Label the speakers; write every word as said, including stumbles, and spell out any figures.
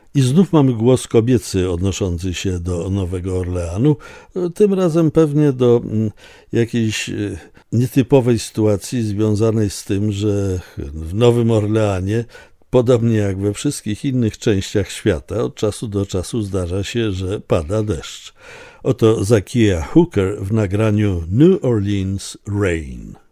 Speaker 1: I znów mamy głos kobiecy odnoszący się do Nowego Orleanu, tym razem pewnie do jakiejś nietypowej sytuacji związanej z tym, że w Nowym Orleanie, podobnie jak we wszystkich innych częściach świata, od czasu do czasu zdarza się, że pada deszcz. Oto Zakija Hooker w nagraniu New Orleans Rain.